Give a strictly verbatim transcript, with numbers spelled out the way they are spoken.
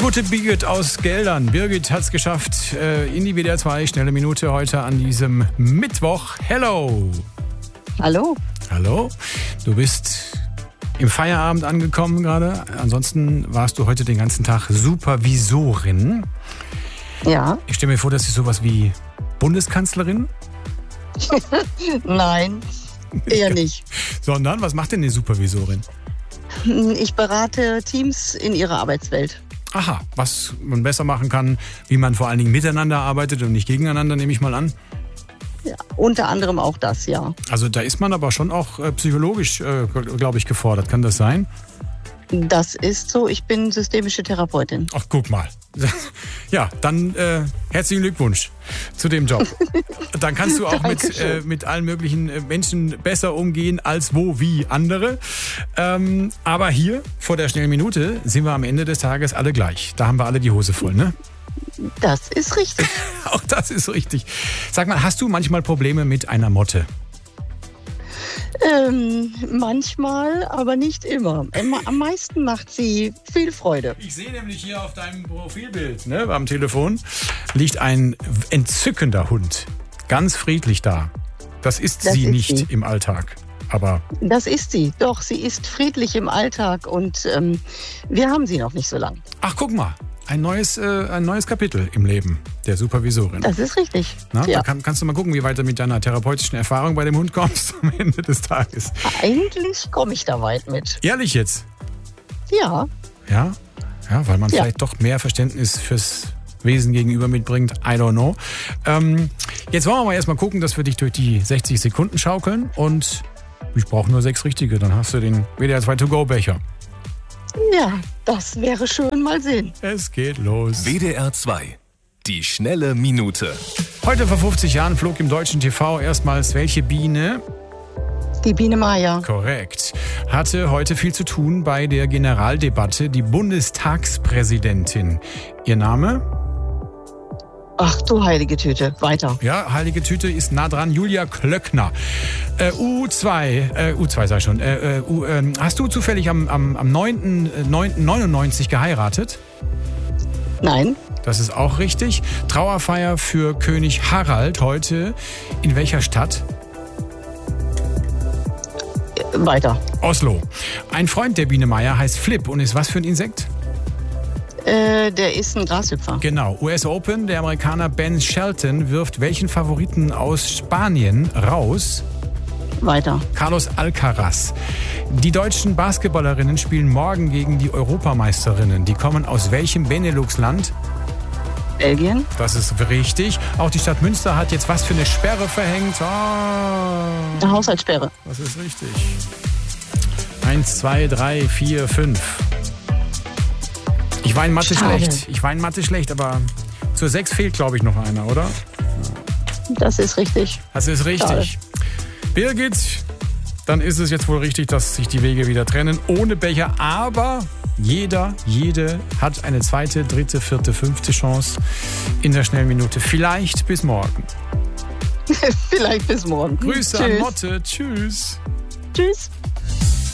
gute Birgit aus Geldern. Birgit hat es geschafft äh, in die W D R zwei Schnelle Minute heute an diesem Mittwoch. Hello. Hallo. Hallo. Du bist im Feierabend angekommen gerade. Ansonsten warst du heute den ganzen Tag Supervisorin. Ja. Ich stelle mir vor, das ist sowas wie Bundeskanzlerin. Nein, eher nicht. Sondern, was macht denn die Supervisorin? Ich berate Teams in ihrer Arbeitswelt. Aha, was man besser machen kann, wie man vor allen Dingen miteinander arbeitet und nicht gegeneinander, nehme ich mal an. Ja, unter anderem auch das, ja. Also da ist man aber schon auch äh, psychologisch, äh, glaube ich, gefordert. Kann das sein? Das ist so. Ich bin systemische Therapeutin. Ach, guck mal. Ja, dann äh, herzlichen Glückwunsch zu dem Job. Dann kannst du auch mit, äh, mit allen möglichen Menschen besser umgehen als wo, wie andere. Ähm, aber hier vor der schnellen Minute sind wir am Ende des Tages alle gleich. Da haben wir alle die Hose voll, ne? Das ist richtig. Auch das ist richtig. Sag mal, hast du manchmal Probleme mit einer Motte? Ähm, manchmal, aber nicht immer. Am meisten macht sie viel Freude. Ich sehe nämlich hier auf deinem Profilbild, ne, am Telefon, liegt ein entzückender Hund. Ganz friedlich da. Das ist Das sie ist nicht sie. im Alltag. Aber Das ist sie. Doch, sie ist friedlich im Alltag und ähm, wir haben sie noch nicht so lang. ach, guck mal. Ein neues, äh, ein neues Kapitel im Leben der Supervisorin. Das ist richtig. Na, Ja. da kann, kannst du mal gucken, wie weit du mit deiner therapeutischen Erfahrung bei dem Hund kommst am Ende des Tages. Eigentlich komme ich da weit mit. Ehrlich jetzt? Ja. Ja? Ja, weil man Ja. vielleicht doch mehr Verständnis fürs Wesen gegenüber mitbringt. I don't know. Ähm, jetzt wollen wir mal erstmal gucken, dass wir dich durch die sechzig Sekunden schaukeln. Und ich brauche nur sechs richtige, dann hast du den W D R zwei To-Go-Becher. Ja, das wäre schön. Mal sehen. Es geht los. W D R zwei. Die schnelle Minute. Heute vor fünfzig Jahren flog im deutschen T V erstmals welche Biene? Die Biene Maya. Korrekt. Hatte heute viel zu tun bei der Generaldebatte die Bundestagspräsidentin. Ihr Name? Ach du heilige Tüte. Weiter. Ja, heilige Tüte ist nah dran. Julia Klöckner. Äh, U zwei, äh, U zwei sag ich schon. Äh, äh, U, äh, hast du zufällig am, am, am neunten neunten neunundneunzig geheiratet? Nein. Das ist auch richtig. Trauerfeier für König Harald heute. In welcher Stadt? Äh, Weiter. Oslo. Ein Freund der Biene Maya heißt Flip und ist was für ein Insekt? Äh, der ist ein Grashüpfer. Genau. U S Open, der Amerikaner Ben Shelton wirft welchen Favoriten aus Spanien raus? Weiter. Carlos Alcaraz. Die deutschen Basketballerinnen spielen morgen gegen die Europameisterinnen. Die kommen aus welchem Benelux-Land? Belgien. Das ist richtig. Auch die Stadt Münster hat jetzt was für eine Sperre verhängt. Ah, Eine Haushaltssperre. das ist richtig. Eins, zwei, drei, vier, fünf. Ich war in Mathe Schade. schlecht. Ich war in Mathe schlecht, aber zur sechs fehlt, glaube ich, noch einer, oder? Das ist richtig. Das ist richtig. Schade. Birgit, dann ist es jetzt wohl richtig, dass sich die Wege wieder trennen. Ohne Becher, aber jeder, jede hat eine zweite, dritte, vierte, fünfte Chance in der Schnellminute. Vielleicht bis morgen. Vielleicht bis morgen. Grüße Tschüss. an Motte. Tschüss. Tschüss.